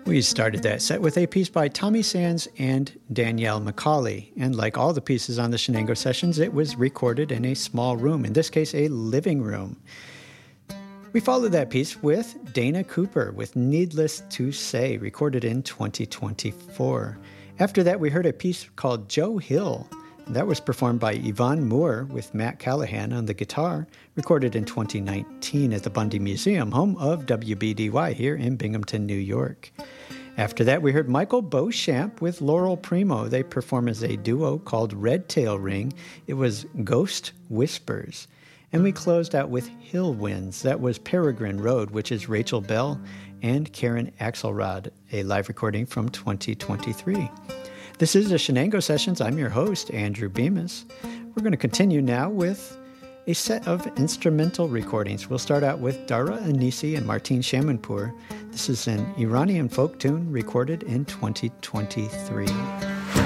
We started that set with a piece by Tommy Sands and Danielle McCauley. And like all the pieces on the Shenango Sessions, it was recorded in a small room, in this case, a living room. We followed that piece with Dana Cooper with Needless to Say, recorded in 2024. After that, we heard a piece called Joe Hill. That was performed by Yvonne Moore with Matt Callahan on the guitar, recorded in 2019 at the Bundy Museum, home of WBDY here in Binghamton, New York. After that, we heard Michael Beauchamp with Laurel Primo. They perform as a duo called Red Tail Ring. It was Ghost Whispers. And we closed out with Hill Winds. That was Peregrine Road, which is Rachel Bell and Karen Axelrod, a live recording from 2023. This is the Shenango Sessions. I'm your host, Andrew Bemis. We're going to continue now with a set of instrumental recordings. We'll start out with Dara Anisi and Martin Shamanpour. This is an Iranian folk tune recorded in 2023.